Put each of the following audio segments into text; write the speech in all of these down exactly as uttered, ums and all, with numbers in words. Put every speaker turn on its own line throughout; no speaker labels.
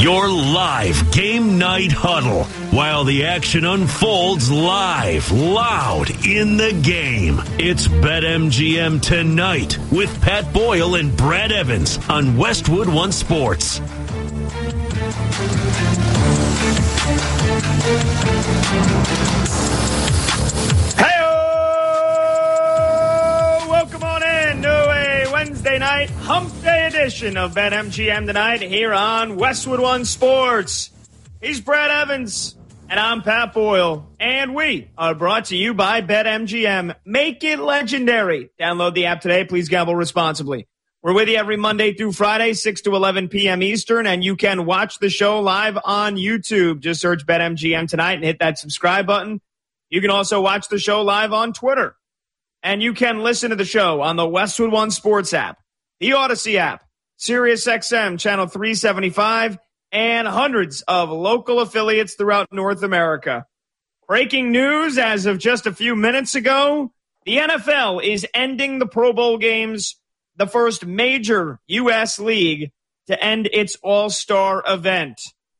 Your live game night huddle while the action unfolds live, loud in the game. It's BetMGM Tonight with Pat Boyle and Brad Evans on Westwood One Sports.
Hey-o! Welcome on in to a Wednesday night hump day edition of BetMGM Tonight here on Westwood One Sports. He's Brad Evans, and I'm Pat Boyle, and we are brought to you by BetMGM. Make it legendary. Download the app today. Please gamble responsibly. We're with you every Monday through Friday, six to eleven p.m. Eastern, and you can watch the show live on YouTube. Just search BetMGM Tonight and hit that subscribe button. You can also watch the show live on Twitter. And you can listen to the show on the Westwood One Sports app, the Odyssey app, SiriusXM Channel three seventy-five, and hundreds of local affiliates throughout North America. Breaking news as of just a few minutes ago, the N F L is ending the Pro Bowl games, the first major U S league to end its All-Star event.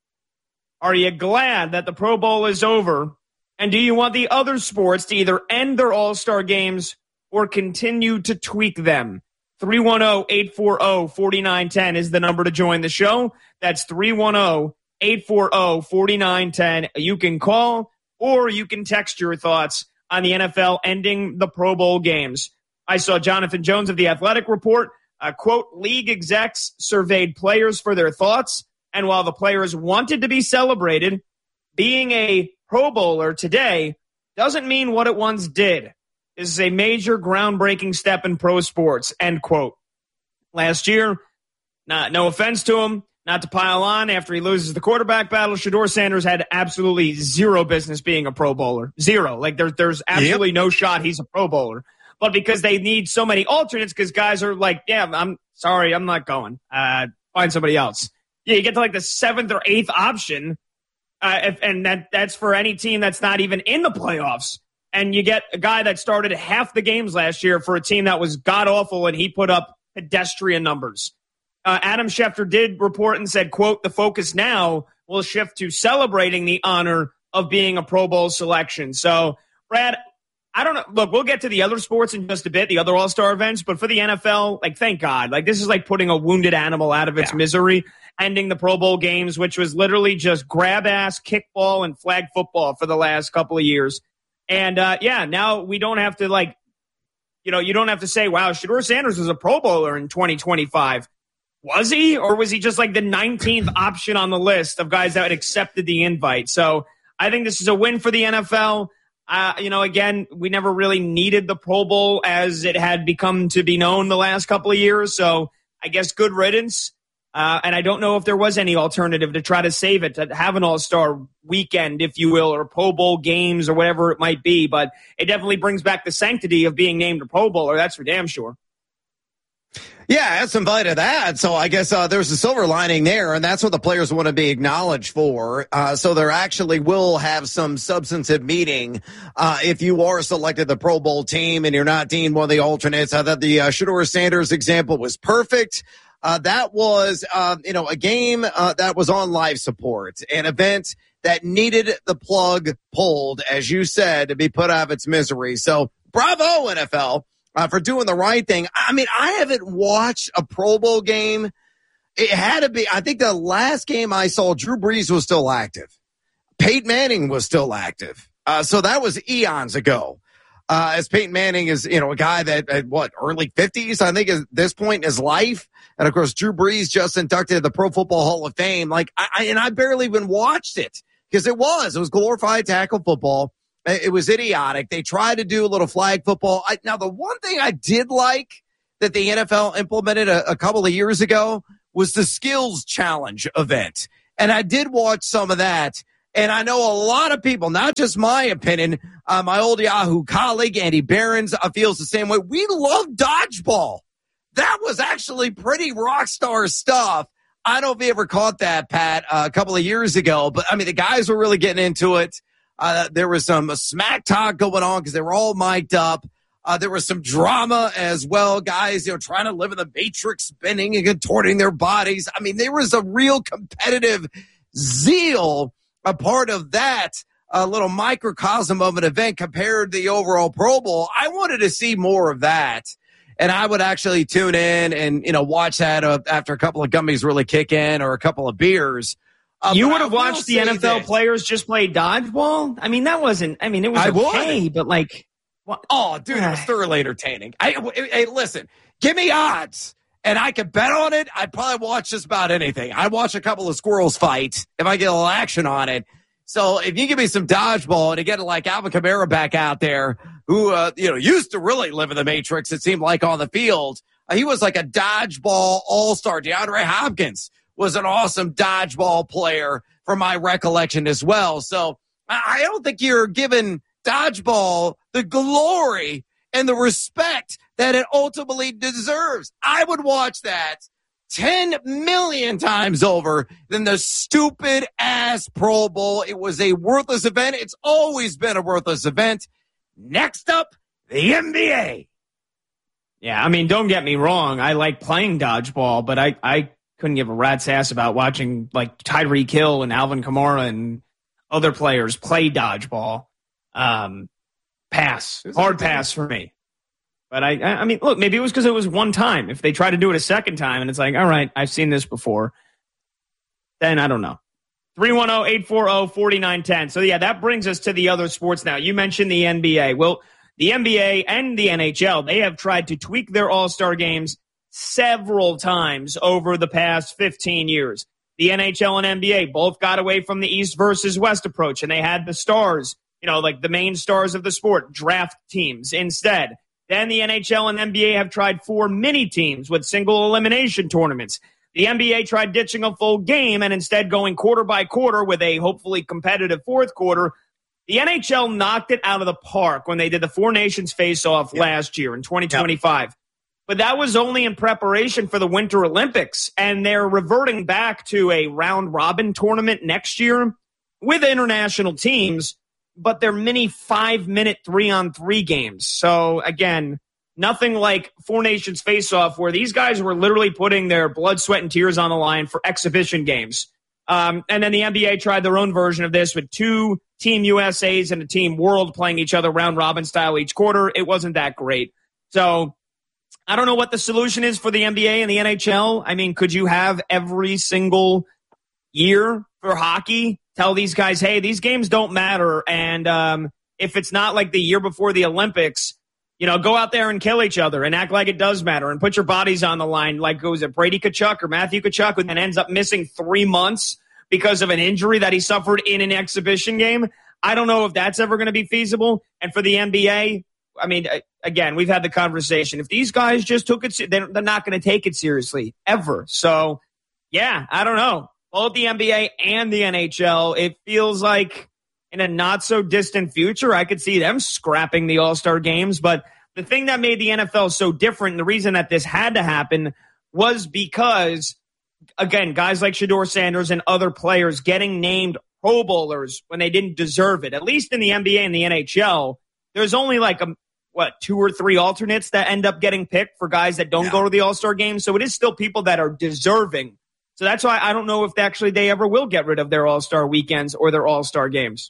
Are you glad that the Pro Bowl is over? And do you want the other sports to either end their All-Star games or continue to tweak them? three one zero, eight four zero, four nine one zero is the number to join the show. That's three one zero, eight four zero, four nine one zero. You can call or you can text your thoughts on the N F L ending the Pro Bowl games. I saw Jonathan Jones of The Athletic report, uh, quote, league execs surveyed players for their thoughts, and while the players wanted to be celebrated, being a Pro Bowler today doesn't mean what it once did. This is a major groundbreaking step in pro sports, end quote. Last year, not, no offense to him, not to pile on after he loses the quarterback battle, Shedeur Sanders had absolutely zero business being a Pro Bowler. Zero. Like there, there's absolutely yep. no shot he's a Pro Bowler. But because they need so many alternates, because guys are like, yeah, I'm sorry, I'm not going. Uh, find somebody else. Yeah, you get to like the seventh or eighth option. Uh, if, and that that's for any team that's not even in the playoffs. And you get a guy that started half the games last year for a team that was god-awful, and he put up pedestrian numbers. Uh, Adam Schefter did report and said, quote, the focus now will shift to celebrating the honor of being a Pro Bowl selection. So, Brad, I don't know. Look, we'll get to the other sports in just a bit, the other All-Star events. But for the N F L, like, thank God. Like, this is like putting a wounded animal out of its yeah. misery. Ending the Pro Bowl games, which was literally just grab-ass, kickball, and flag football for the last couple of years. And, uh, yeah, now we don't have to, like, you know, you don't have to say, wow, Shedeur Sanders was a Pro Bowler in twenty twenty-five. Was he? Or was he just, like, the nineteenth option on the list of guys that had accepted the invite? So I think this is a win for the N F L. Uh, you know, again, we never really needed the Pro Bowl as it had become to be known the last couple of years. So I guess good riddance. Uh, and I don't know if there was any alternative to try to save it, to have an all-star weekend, if you will, or Pro Bowl games or whatever it might be. But it definitely brings back the sanctity of being named a Pro Bowler. That's for damn sure.
Yeah, that's some value to that. So I guess uh, there's a silver lining there, and that's what the players want to be acknowledged for. Uh, so there actually will have some substantive meaning uh, if you are selected the Pro Bowl team and you're not deemed one of the alternates. I thought the uh, Shedeur Sanders example was perfect. Uh, that was, uh, you know, a game uh, that was on live support, an event that needed the plug pulled, as you said, to be put out of its misery. So bravo, N F L. Uh, for doing the right thing. I mean, I haven't watched a Pro Bowl game. It had to be, I think the last game I saw, Drew Brees was still active. Peyton Manning was still active. Uh, so that was eons ago. Uh, as Peyton Manning is, you know, a guy that, at what, early fifties, I think, at this point in his life. And of course, Drew Brees just inducted the Pro Football Hall of Fame. Like, I, I and I barely even watched it because it was, it was glorified tackle football. It was idiotic. They tried to do a little flag football. I, now, the one thing I did like that the N F L implemented a, a couple of years ago was the skills challenge event. And I did watch some of that. And I know a lot of people, not just my opinion, uh, my old Yahoo colleague, Andy Behrens, uh, feels the same way. We love dodgeball. That was actually pretty rock star stuff. I don't know if you ever caught that, Pat, uh, a couple of years ago. But, I mean, the guys were really getting into it. Uh, there was some smack talk going on because they were all mic'd up. Uh, there was some drama as well. Guys, you know, trying to live in the matrix, spinning and contorting their bodies. I mean, there was a real competitive zeal, a part of that a little microcosm of an event compared to the overall Pro Bowl. I wanted to see more of that. And I would actually tune in and, you know, watch that uh, after a couple of gummies really kick in or a couple of beers. Uh,
you would have watched the N F L this. players just play dodgeball? I mean, that wasn't, I mean, it was I okay, would. but like.
What? Oh, dude, it was thoroughly entertaining. I, hey, listen, give me odds and I could bet on it. I'd probably watch just about anything. I'd watch a couple of squirrels fight if I get a little action on it. So if you give me some dodgeball and to get like Alvin Kamara back out there, who, uh, you know, used to really live in the matrix, it seemed like on the field, uh, he was like a dodgeball all-star. DeAndre Hopkins was an awesome dodgeball player from my recollection as well. So I, I don't think you're giving dodgeball the glory and the respect that it ultimately deserves. I would watch that ten million times over than the stupid ass Pro Bowl. It was a worthless event. It's always been a worthless event. Next up, the N B A.
Yeah, I mean, don't get me wrong. I like playing dodgeball, but I, I couldn't give a rat's ass about watching like Tyreek Hill and Alvin Kamara and other players play dodgeball. Um, pass. Hard pass for me. But I, I mean, look, maybe it was because it was one time. If they try to do it a second time and it's like, all right, I've seen this before, then I don't know. three one zero, eight four zero, four nine one zero. So, yeah, that brings us to the other sports now. You mentioned the N B A. Well, the N B A and the N H L, they have tried to tweak their all-star games several times over the past fifteen years. The N H L and N B A both got away from the East versus West approach, and they had the stars, you know, like the main stars of the sport, draft teams instead. Then the N H L and N B A have tried four mini teams with single elimination tournaments. The N B A tried ditching a full game and instead going quarter by quarter with a hopefully competitive fourth quarter. The N H L knocked it out of the park when they did the Four Nations face-off yep. last year in twenty twenty-five. Yep. But that was only in preparation for the Winter Olympics, and they're reverting back to a round-robin tournament next year with international teams, but they're mini five-minute three-on-three games. So, again, nothing like Four Nations face-off where these guys were literally putting their blood, sweat, and tears on the line for exhibition games. Um, and then the N B A tried their own version of this with two Team U S As and a Team World playing each other round-robin style each quarter. It wasn't that great. So I don't know what the solution is for the N B A and the N H L. I mean, could you have every single year for hockey tell these guys, hey, these games don't matter, and um, if it's not like the year before the Olympics, you know, go out there and kill each other and act like it does matter and put your bodies on the line like, was it Brady Tkachuk or Matthew Tkachuk, and ends up missing three months because of an injury that he suffered in an exhibition game? I don't know if that's ever going to be feasible. And for the N B A, I mean, again, we've had the conversation. If these guys just took it, they're not going to take it seriously ever. So, yeah, I don't know. Both the N B A and the N H L, it feels like in a not-so-distant future, I could see them scrapping the All-Star games. But the thing that made the N F L so different, and the reason that this had to happen, was because, again, guys like Shedeur Sanders and other players getting named Pro Bowlers when they didn't deserve it. At least in the N B A and the N H L, there's only like, a, what, two or three alternates that end up getting picked for guys that don't yeah. go to the All-Star game. So it is still people that are deserving. So that's why I don't know if actually they ever will get rid of their All-Star weekends or their All-Star games.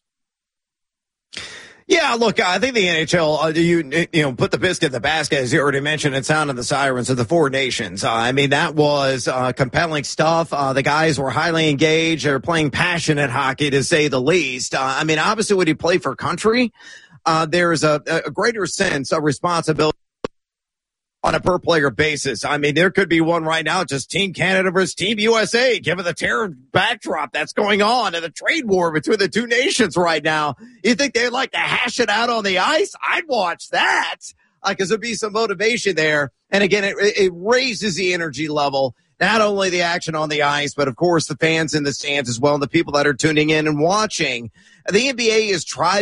Yeah, look, I think the N H L, uh, you you know, put the biscuit in the basket, as you already mentioned, and sounded the sirens of the Four Nations. Uh, I mean, that was uh, compelling stuff. Uh, the guys were highly engaged. They're playing passionate hockey, to say the least. Uh, I mean, obviously, when you play for country, uh, there's a, a greater sense of responsibility on a per-player basis. I mean, there could be one right now, just Team Canada versus Team U S A, given the terror backdrop that's going on and the trade war between the two nations right now. You think they'd like to hash it out on the ice? I'd watch that, because uh, there'd be some motivation there. And again, it, it raises the energy level, not only the action on the ice, but of course the fans in the stands as well, and the people that are tuning in and watching. The N B A is trying